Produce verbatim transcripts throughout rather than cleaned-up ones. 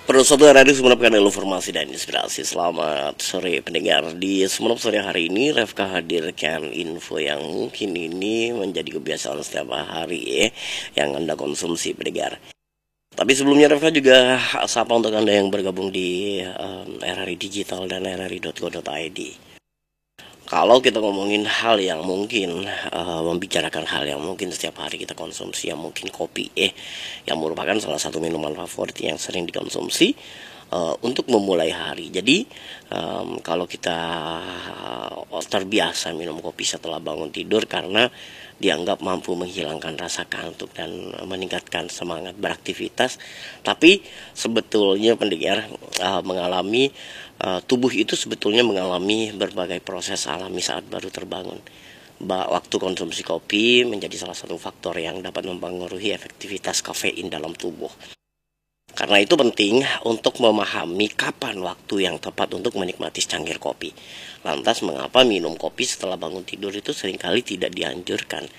Perlu suatu hari Sumenep informasi dan inspirasi. Selamat sore pendengar. Di Sumenep sore hari ini Refka hadirkan info yang mungkin ini menjadi kebiasaan setiap hari ya, yang Anda konsumsi pendengar. Tapi sebelumnya Refka juga sapa untuk Anda yang bergabung di um, R R I Digital dan r r i dot co dot i d. Kalau kita ngomongin hal yang mungkin uh, membicarakan hal yang mungkin setiap hari kita konsumsi, yang mungkin kopi eh yang merupakan salah satu minuman favorit yang sering dikonsumsi uh, untuk memulai hari. Jadi um, kalau kita uh, terbiasa minum kopi setelah bangun tidur karena dianggap mampu menghilangkan rasa kantuk dan meningkatkan semangat beraktivitas, tapi sebetulnya pendengar uh, mengalami uh, tubuh itu sebetulnya mengalami berbagai proses alami saat baru terbangun. Ba waktu konsumsi kopi menjadi salah satu faktor yang dapat mempengaruhi efektivitas kafein dalam tubuh. Karena itu penting untuk memahami kapan waktu yang tepat untuk menikmati secangkir kopi. Lantas mengapa minum kopi setelah bangun tidur itu seringkali tidak dianjurkan?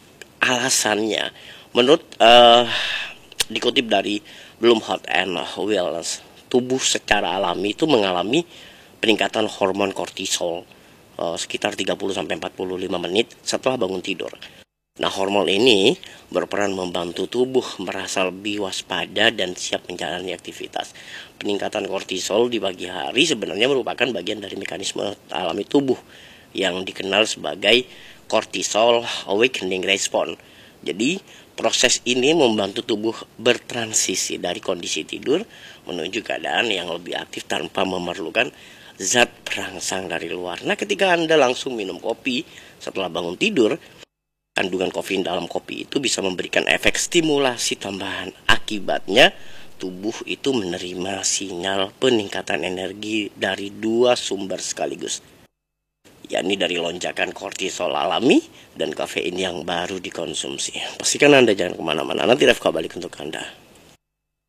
Alasannya, menurut uh, dikutip dari Bloom Health and Wellness, tubuh secara alami itu mengalami peningkatan hormon kortisol uh, sekitar tiga puluh sampai empat puluh lima menit setelah bangun tidur. Nah, hormon ini berperan membantu tubuh merasa lebih waspada dan siap menjalani aktivitas. Peningkatan kortisol di pagi hari sebenarnya merupakan bagian dari mekanisme alami tubuh yang dikenal sebagai cortisol awakening response. Jadi, proses ini membantu tubuh bertransisi dari kondisi tidur menuju keadaan yang lebih aktif tanpa memerlukan zat perangsang dari luar. Nah, ketika Anda langsung minum kopi setelah bangun tidur, kandungan kafein dalam kopi itu bisa memberikan efek stimulasi tambahan. Akibatnya, tubuh itu menerima sinyal peningkatan energi dari dua sumber sekaligus, yakni dari lonjakan kortisol alami dan kafein yang baru dikonsumsi. Pastikan Anda jangan kemana-mana, nanti Refka balik untuk Anda.